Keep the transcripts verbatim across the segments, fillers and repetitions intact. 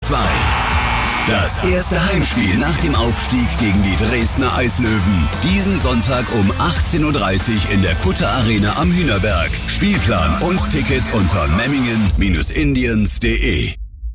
zwei. Das erste Heimspiel nach dem Aufstieg gegen die Dresdner Eislöwen. Diesen Sonntag um achtzehn Uhr dreißig in der Kutter Arena am Hühnerberg. Spielplan und Tickets unter memmingen Bindestrich indians Punkt de.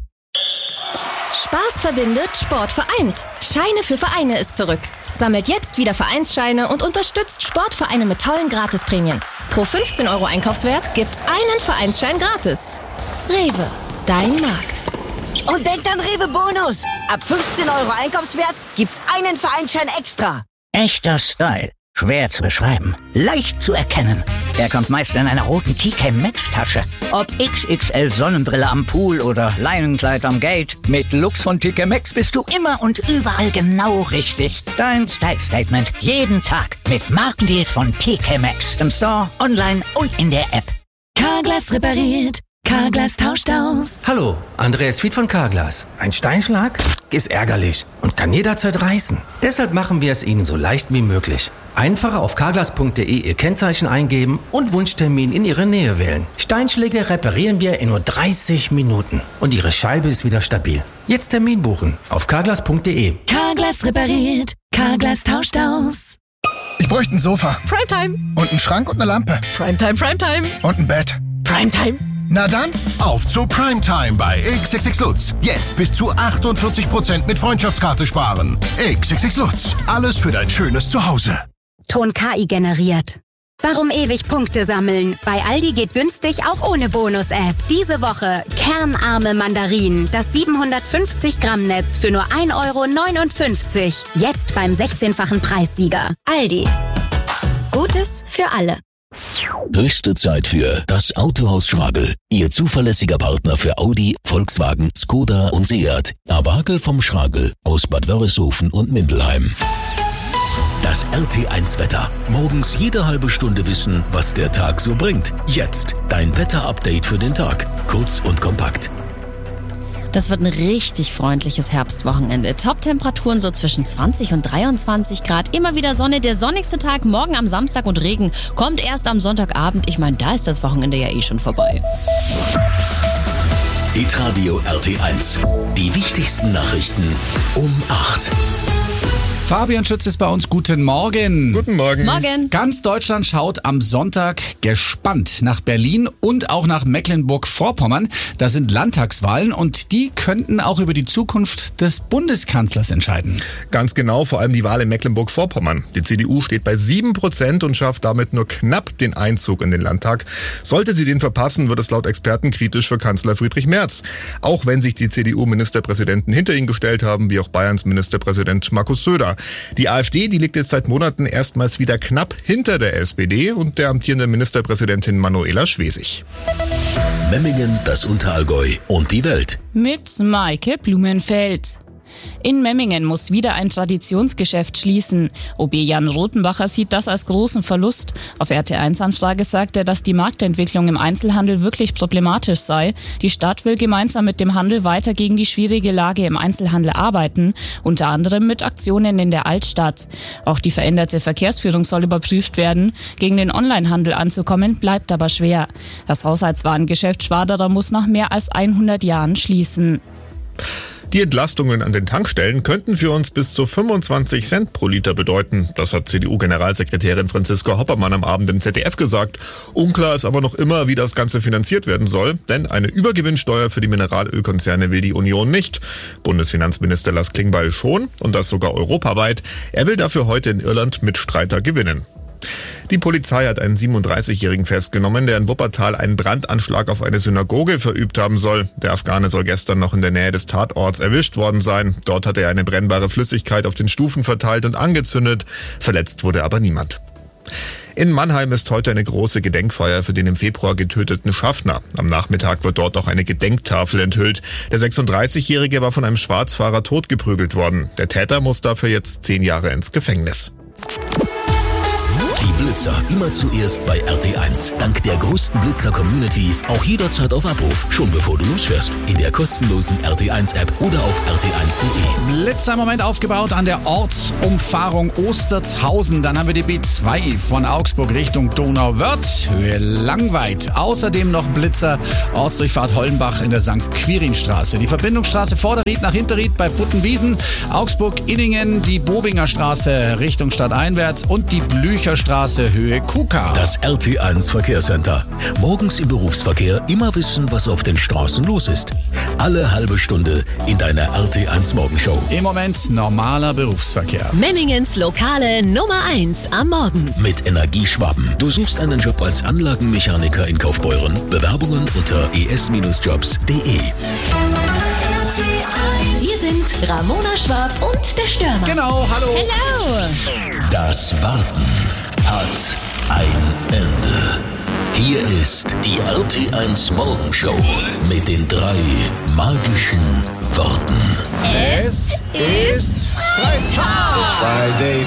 Spaß verbindet, Sport vereint. Scheine für Vereine ist zurück. Sammelt jetzt wieder Vereinsscheine und unterstützt Sportvereine mit tollen Gratisprämien. Pro fünfzehn Euro Einkaufswert gibt's einen Vereinsschein gratis. Rewe, dein Markt. Und denkt an Rewe Bonus. Ab fünfzehn Euro Einkaufswert gibt's einen Vereinsschein extra. Echter Style. Schwer zu beschreiben. Leicht zu erkennen. Er kommt meist in einer roten T K Maxx Tasche. Ob X X L Sonnenbrille am Pool oder Leinenkleid am Gate. Mit Lux von T K Maxx bist du immer und überall genau richtig. Dein Style Statement jeden Tag mit Markendeals von T K Maxx. Im Store, online und in der App. Carglass repariert. Carglass tauscht aus. Hallo, Andreas Fied von Carglass. Ein Steinschlag ist ärgerlich und kann jederzeit reißen. Deshalb machen wir es Ihnen so leicht wie möglich. Einfach auf carglass punkt de Ihr Kennzeichen eingeben und Wunschtermin in Ihre Nähe wählen. Steinschläge reparieren wir in nur dreißig Minuten und Ihre Scheibe ist wieder stabil. Jetzt Termin buchen auf carglass punkt de. Carglass repariert. Carglass tauscht aus. Ich bräuchte ein Sofa. Primetime. Und einen Schrank und eine Lampe. Primetime, Primetime. Und ein Bett. Primetime. Na dann, auf zu Primetime bei X X X Lutz. Jetzt bis zu achtundvierzig Prozent mit Freundschaftskarte sparen. X X X Lutz. Alles für dein schönes Zuhause. Ton K I generiert. Warum ewig Punkte sammeln? Bei Aldi geht günstig auch ohne Bonus-App. Diese Woche kernarme Mandarinen. Das siebenhundertfünfzig Gramm Netz für nur ein Euro neunundfünfzig. Jetzt beim sechzehnfachen Preissieger. Aldi. Gutes für alle. Höchste Zeit für das Autohaus Schragel. Ihr zuverlässiger Partner für Audi, Volkswagen, Skoda und Seat. Awagel vom Schragel aus Bad Wörishofen und Mindelheim. Das R T eins Wetter. Morgens jede halbe Stunde wissen, was der Tag so bringt. Jetzt dein Wetterupdate für den Tag. Kurz und kompakt. Das wird ein richtig freundliches Herbstwochenende. Top-Temperaturen so zwischen zwanzig und dreiundzwanzig Grad. Immer wieder Sonne. Der sonnigste Tag morgen am Samstag und Regen kommt erst am Sonntagabend. Ich meine, da ist das Wochenende ja eh schon vorbei. Hitradio R T eins. Die wichtigsten Nachrichten um acht. Fabian Schütz ist bei uns. Guten Morgen. Guten Morgen. Morgen. Ganz Deutschland schaut am Sonntag gespannt nach Berlin und auch nach Mecklenburg-Vorpommern. Da sind Landtagswahlen und die könnten auch über die Zukunft des Bundeskanzlers entscheiden. Ganz genau, vor allem die Wahl in Mecklenburg-Vorpommern. Die C D U steht bei sieben Prozent und schafft damit nur knapp den Einzug in den Landtag. Sollte sie den verpassen, wird es laut Experten kritisch für Kanzler Friedrich Merz. Auch wenn sich die C D U-Ministerpräsidenten hinter ihn gestellt haben, wie auch Bayerns Ministerpräsident Markus Söder. Die AfD, die liegt jetzt seit Monaten erstmals wieder knapp hinter der S P D und der amtierenden Ministerpräsidentin Manuela Schwesig. Memmingen, das Unterallgäu und die Welt. Mit Maike Blumenfeld. In Memmingen muss wieder ein Traditionsgeschäft schließen. O B Jan Rothenbacher sieht das als großen Verlust. Auf R T eins Anfrage sagt er, dass die Marktentwicklung im Einzelhandel wirklich problematisch sei. Die Stadt will gemeinsam mit dem Handel weiter gegen die schwierige Lage im Einzelhandel arbeiten, unter anderem mit Aktionen in der Altstadt. Auch die veränderte Verkehrsführung soll überprüft werden. Gegen den Onlinehandel anzukommen, bleibt aber schwer. Das Haushaltswarengeschäft Schwaderer muss nach mehr als hundert Jahren schließen. Die Entlastungen an den Tankstellen könnten für uns bis zu fünfundzwanzig Cent pro Liter bedeuten. Das hat C D U-Generalsekretärin Franziska Hoppermann am Abend im Z D F gesagt. Unklar ist aber noch immer, wie das Ganze finanziert werden soll. Denn eine Übergewinnsteuer für die Mineralölkonzerne will die Union nicht. Bundesfinanzminister Lars Klingbeil schon und das sogar europaweit. Er will dafür heute in Irland Mitstreiter gewinnen. Die Polizei hat einen siebenunddreißigjährigen festgenommen, der in Wuppertal einen Brandanschlag auf eine Synagoge verübt haben soll. Der Afghane soll gestern noch in der Nähe des Tatorts erwischt worden sein. Dort hatte er eine brennbare Flüssigkeit auf den Stufen verteilt und angezündet. Verletzt wurde aber niemand. In Mannheim ist heute eine große Gedenkfeier für den im Februar getöteten Schaffner. Am Nachmittag wird dort auch eine Gedenktafel enthüllt. Der sechsunddreißigjährige war von einem Schwarzfahrer totgeprügelt worden. Der Täter muss dafür jetzt zehn Jahre ins Gefängnis. Die Blitzer immer zuerst bei R T eins. Dank der größten Blitzer-Community auch jederzeit auf Abruf, schon bevor du losfährst. In der kostenlosen R T eins App oder auf r t eins punkt de. Blitzer im Moment aufgebaut an der Ortsumfahrung Ostertshausen. Dann haben wir die B zwei von Augsburg Richtung Donauwörth, Höhe Langweid. Außerdem noch Blitzer, Ortsdurchfahrt Hollenbach in der Sankt Quirinstraße. Die Verbindungsstraße Vorderried nach Hinterried bei Puttenwiesen, Augsburg-Inningen, die Bobinger Straße Richtung Stadteinwärts und die Blücherstraße Höhe Kuka. Das R T eins Verkehrscenter. Morgens im Berufsverkehr immer wissen, was auf den Straßen los ist. Alle halbe Stunde in deiner R T eins Morgenshow. Im Moment normaler Berufsverkehr. Memmingens lokale Nummer eins am Morgen. Mit Energieschwaben. Du suchst einen Job als Anlagenmechaniker in Kaufbeuren. Bewerbungen unter e s Jobs punkt de. Wir sind Ramona Schwab und der Stürmer. Genau, hallo. Hello. Das Warten hat ein Ende. Hier ist die R T eins Morgenshow mit den drei magischen Worten. Es ist Freitag. Friday.